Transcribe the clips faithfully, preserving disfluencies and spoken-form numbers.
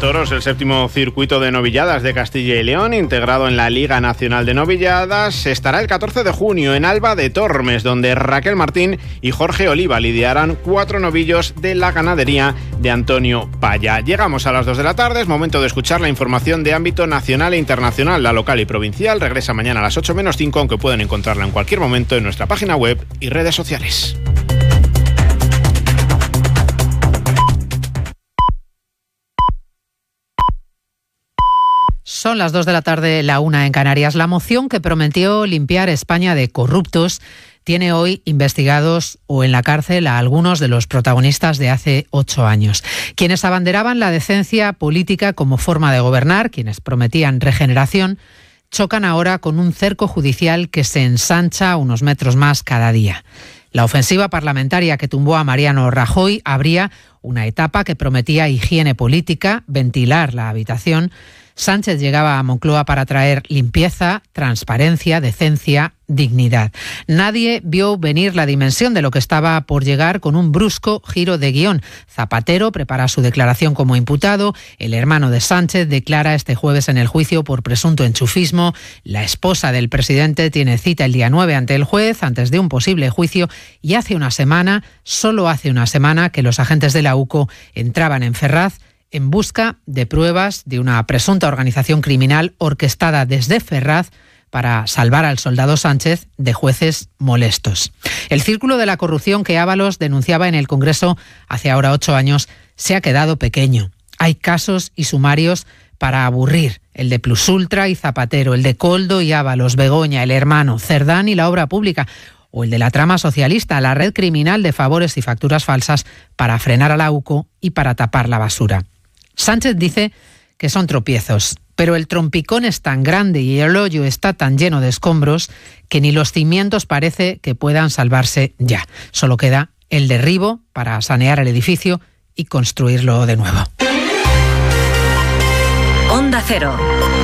Toros, el séptimo circuito de novilladas de Castilla y León, integrado en la Liga Nacional de Novilladas, estará el catorce de junio en Alba de Tormes, donde Raquel Martín y Jorge Oliva lidiarán cuatro novillos de la ganadería de Antonio Paya. Llegamos a las dos de la tarde, es momento de escuchar la información de ámbito nacional e internacional, la local y provincial. Regresa mañana a las ocho menos cinco, aunque pueden encontrarla en cualquier momento en nuestra página web y redes sociales. Son las dos de la tarde, la una en Canarias. La moción que prometió limpiar España de corruptos tiene hoy investigados o en la cárcel a algunos de los protagonistas de hace ocho años. Quienes abanderaban la decencia política como forma de gobernar, quienes prometían regeneración, chocan ahora con un cerco judicial que se ensancha unos metros más cada día. La ofensiva parlamentaria que tumbó a Mariano Rajoy abría una etapa que prometía higiene política, ventilar la habitación. Sánchez llegaba a Moncloa para traer limpieza, transparencia, decencia, dignidad. Nadie vio venir la dimensión de lo que estaba por llegar con un brusco giro de guión. Zapatero prepara su declaración como imputado, el hermano de Sánchez declara este jueves en el juicio por presunto enchufismo, la esposa del presidente tiene cita el día nueve ante el juez antes de un posible juicio y hace una semana, solo hace una semana, que los agentes de la U C O entraban en Ferraz en busca de pruebas de una presunta organización criminal orquestada desde Ferraz para salvar al soldado Sánchez de jueces molestos. El círculo de la corrupción que Ábalos denunciaba en el Congreso hace ahora ocho años se ha quedado pequeño. Hay casos y sumarios para aburrir, el de Plusultra y Zapatero, el de Coldo y Ábalos, Begoña, el hermano, Cerdán y la obra pública, o el de la trama socialista, la red criminal de favores y facturas falsas para frenar a la U C O y para tapar la basura. Sánchez dice que son tropiezos, pero el trompicón es tan grande y el hoyo está tan lleno de escombros que ni los cimientos parece que puedan salvarse ya. Solo queda el derribo para sanear el edificio y construirlo de nuevo. Onda Cero.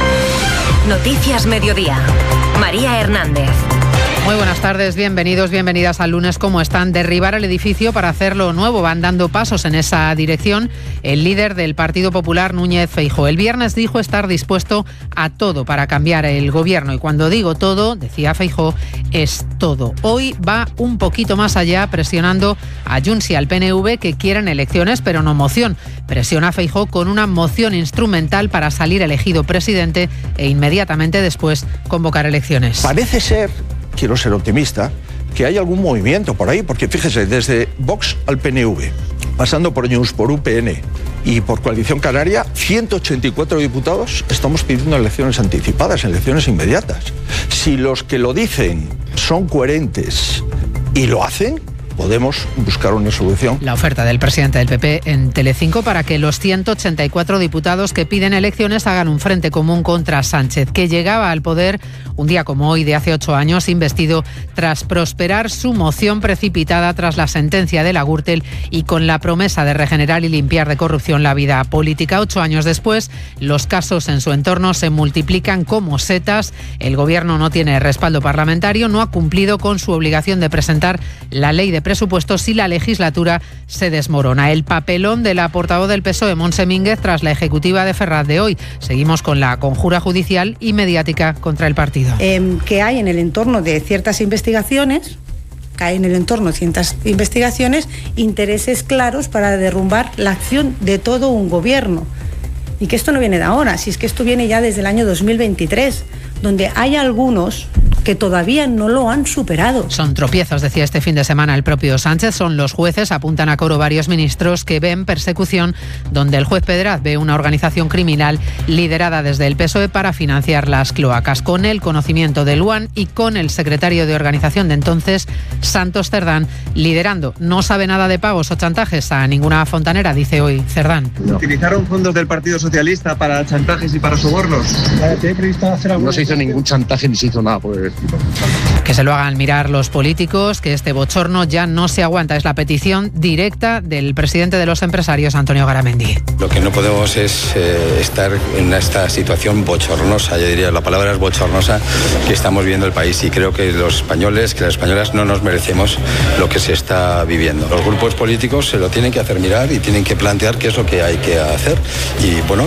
Noticias Mediodía. María Hernández. Muy buenas tardes, bienvenidos, bienvenidas al lunes. ¿Cómo están? Derribar el edificio para hacerlo nuevo. Van dando pasos en esa dirección el líder del Partido Popular, Núñez Feijóo. El viernes dijo estar dispuesto a todo para cambiar el gobierno. Y cuando digo todo, decía Feijóo, es todo. Hoy va un poquito más allá, presionando a Junts y al P N V que quieren elecciones, pero no moción. Presiona a Feijóo con una moción instrumental para salir elegido presidente e inmediatamente después convocar elecciones. Parece ser, quiero ser optimista, que hay algún movimiento por ahí, porque fíjese, desde Vox al P N V, pasando por Junts, por U P N y por Coalición Canaria, ciento ochenta y cuatro diputados estamos pidiendo elecciones anticipadas, elecciones inmediatas. Si los que lo dicen son coherentes y lo hacen, podemos buscar una solución. La oferta del presidente del P P en Telecinco para que los ciento ochenta y cuatro diputados que piden elecciones hagan un frente común contra Sánchez, que llegaba al poder un día como hoy de hace ocho años, investido tras prosperar su moción precipitada tras la sentencia de la Gürtel y con la promesa de regenerar y limpiar de corrupción la vida política. Ocho años después, los casos en su entorno se multiplican como setas. El gobierno no tiene respaldo parlamentario, no ha cumplido con su obligación de presentar la ley de presupuestos y la legislatura se desmorona. El papelón de la portavoz del P S O E, Montse Mínguez, tras la ejecutiva de Ferraz de hoy. Seguimos con la conjura judicial y mediática contra el partido. Eh, que hay en el entorno de ciertas investigaciones, que hay en el entorno de ciertas investigaciones, intereses claros para derrumbar la acción de todo un gobierno. Y que esto no viene de ahora, si es que esto viene ya desde el año dos mil veintitrés, donde hay algunos que todavía no lo han superado. Son tropiezos, decía este fin de semana el propio Sánchez. Son los jueces, apuntan a coro varios ministros que ven persecución donde el juez Pedraz ve una organización criminal liderada desde el P S O E para financiar las cloacas. Con el conocimiento del U A N y con el secretario de organización de entonces, Santos Cerdán, liderando. No sabe nada de pagos o chantajes a ninguna fontanera, dice hoy Cerdán. ¿Utilizaron fondos del Partido Socialista para chantajes y para sobornos? ¿Tiene previsto hacer algo? No se hizo ningún chantaje ni se hizo nada por el estilo. Que se lo hagan mirar los políticos, que este bochorno ya no se aguanta. Es la petición directa del presidente de los empresarios, Antonio Garamendi. Lo que no podemos es eh, estar en esta situación bochornosa, yo diría, la palabra es bochornosa, que estamos viviendo el país, y creo que los españoles, que las españolas no nos merecemos lo que se está viviendo. Los grupos políticos se lo tienen que hacer mirar y tienen que plantear qué es lo que hay que hacer, y bueno,